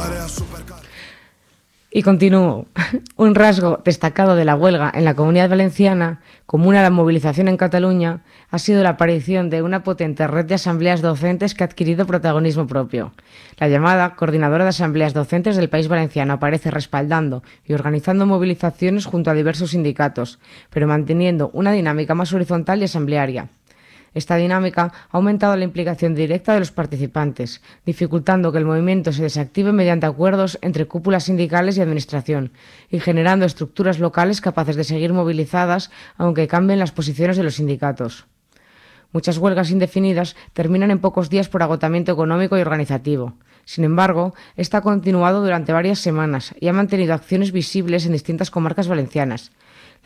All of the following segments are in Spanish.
Y continúo. Un rasgo destacado de la huelga en la Comunidad Valenciana, común a la movilización en Cataluña, ha sido la aparición de una potente red de asambleas docentes que ha adquirido protagonismo propio. La llamada Coordinadora de Asambleas Docentes del País Valenciano aparece respaldando y organizando movilizaciones junto a diversos sindicatos, pero manteniendo una dinámica más horizontal y asamblearia. Esta dinámica ha aumentado la implicación directa de los participantes, dificultando que el movimiento se desactive mediante acuerdos entre cúpulas sindicales y administración, y generando estructuras locales capaces de seguir movilizadas aunque cambien las posiciones de los sindicatos. Muchas huelgas indefinidas terminan en pocos días por agotamiento económico y organizativo. Sin embargo, esta ha continuado durante varias semanas y ha mantenido acciones visibles en distintas comarcas valencianas. La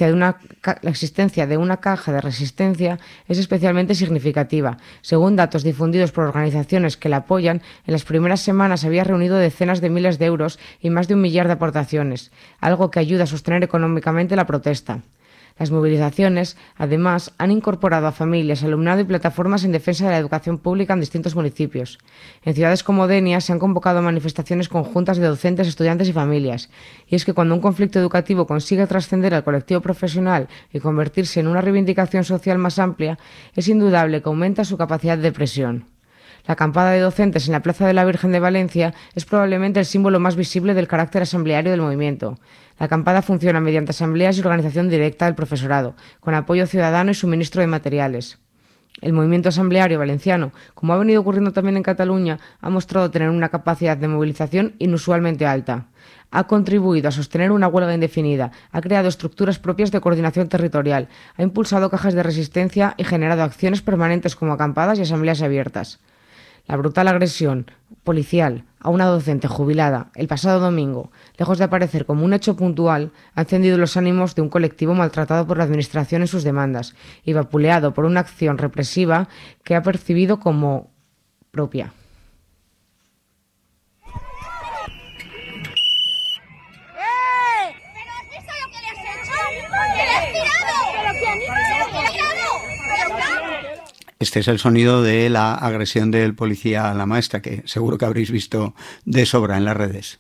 existencia de una caja de resistencia es especialmente significativa. Según datos difundidos por organizaciones que la apoyan, en las primeras semanas había reunido decenas de miles de euros y más de 1 millar de aportaciones, algo que ayuda a sostener económicamente la protesta. Las movilizaciones, además, han incorporado a familias, alumnado y plataformas en defensa de la educación pública en distintos municipios. En ciudades como Denia se han convocado manifestaciones conjuntas de docentes, estudiantes y familias. Y es que cuando un conflicto educativo consigue trascender al colectivo profesional y convertirse en una reivindicación social más amplia, es indudable que aumenta su capacidad de presión. La acampada de docentes en la Plaza de la Virgen de Valencia es probablemente el símbolo más visible del carácter asambleario del movimiento. La acampada funciona mediante asambleas y organización directa del profesorado, con apoyo ciudadano y suministro de materiales. El movimiento asambleario valenciano, como ha venido ocurriendo también en Cataluña, ha mostrado tener una capacidad de movilización inusualmente alta. Ha contribuido a sostener una huelga indefinida, ha creado estructuras propias de coordinación territorial, ha impulsado cajas de resistencia y generado acciones permanentes como acampadas y asambleas abiertas. La brutal agresión policial a una docente jubilada el pasado domingo, lejos de aparecer como un hecho puntual, ha encendido los ánimos de un colectivo maltratado por la Administración en sus demandas y vapuleado por una acción represiva que ha percibido como propia. Este es el sonido de la agresión del policía a la maestra, que seguro que habréis visto de sobra en las redes.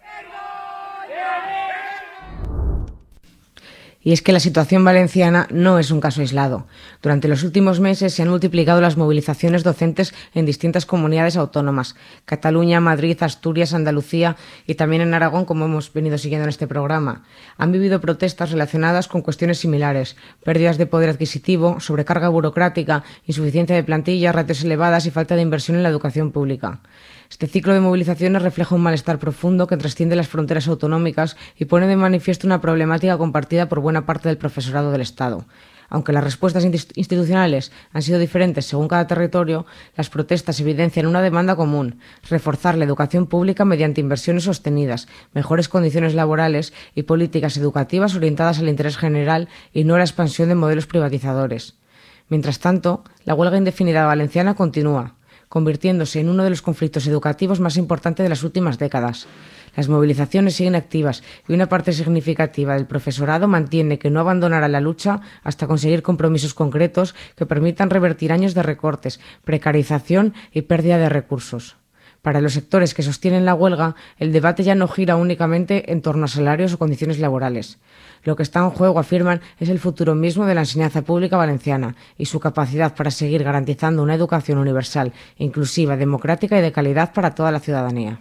Y es que la situación valenciana no es un caso aislado. Durante los últimos meses se han multiplicado las movilizaciones docentes en distintas comunidades autónomas: Cataluña, Madrid, Asturias, Andalucía y también en Aragón, como hemos venido siguiendo en este programa. Han vivido protestas relacionadas con cuestiones similares: pérdidas de poder adquisitivo, sobrecarga burocrática, insuficiencia de plantilla, ratios elevadas y falta de inversión en la educación pública. Este ciclo de movilizaciones refleja un malestar profundo que trasciende las fronteras autonómicas y pone de manifiesto una problemática compartida por buena parte del profesorado del Estado. Aunque las respuestas institucionales han sido diferentes según cada territorio, las protestas evidencian una demanda común: reforzar la educación pública mediante inversiones sostenidas, mejores condiciones laborales y políticas educativas orientadas al interés general y no a la expansión de modelos privatizadores. Mientras tanto, la huelga indefinida valenciana continúa, convirtiéndose en uno de los conflictos educativos más importantes de las últimas décadas. Las movilizaciones siguen activas y una parte significativa del profesorado mantiene que no abandonará la lucha hasta conseguir compromisos concretos que permitan revertir años de recortes, precarización y pérdida de recursos. Para los sectores que sostienen la huelga, el debate ya no gira únicamente en torno a salarios o condiciones laborales. Lo que está en juego, afirman, es el futuro mismo de la enseñanza pública valenciana y su capacidad para seguir garantizando una educación universal, inclusiva, democrática y de calidad para toda la ciudadanía.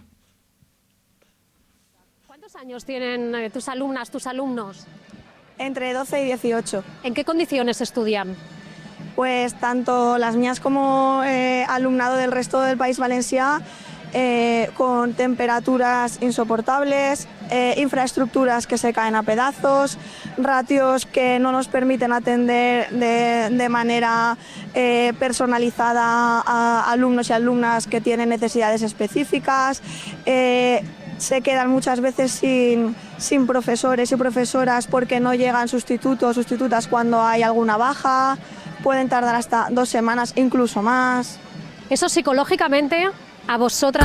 ¿Cuántos años tienen tus alumnas, tus alumnos? Entre 12 y 18. ¿En qué condiciones estudian? Pues tanto las mías como alumnado del resto del País Valencià, con temperaturas insoportables, infraestructuras que se caen a pedazos, ratios que no nos permiten atender de manera personalizada a alumnos y alumnas que tienen necesidades específicas. Se quedan muchas veces sin profesores y profesoras porque no llegan sustitutos o sustitutas cuando hay alguna baja. Pueden tardar hasta 2 semanas, incluso más. Eso psicológicamente a vosotras